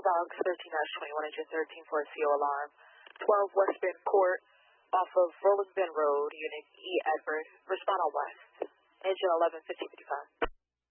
Box 13-21, engine 13 for a CO alarm. 12 West Bend Court, off of Rolling Bend Road, Unit E, Edward. Respond on West. Engine 11, 1555.